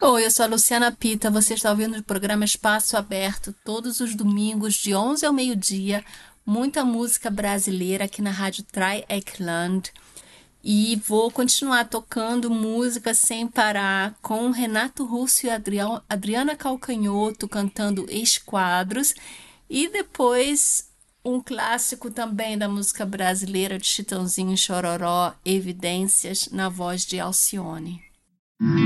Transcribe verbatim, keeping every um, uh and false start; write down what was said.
Oi, eu sou a Luciana Pita. Você está ouvindo o programa Espaço Aberto todos os domingos, de onze ao meio-dia. Muita música brasileira aqui na Rádio Try Eckland. E vou continuar tocando música sem parar com Renato Russo e Adrian- Adriana Calcanhoto cantando Esquadros. E depois um clássico também da música brasileira de Chitãozinho e Chororó, Evidências, na voz de Alcione.